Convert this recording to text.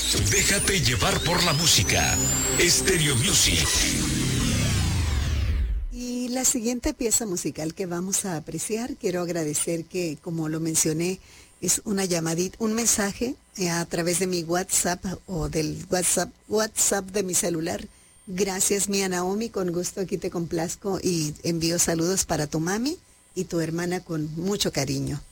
Déjate llevar por la música. Stereo Music. Y la siguiente pieza musical que vamos a apreciar, quiero agradecer que, como lo mencioné, es una llamadita, un mensaje a través de mi WhatsApp o del WhatsApp de mi celular. Gracias, mía Naomi, con gusto aquí te complazco y envío saludos para tu mami y tu hermana con mucho cariño.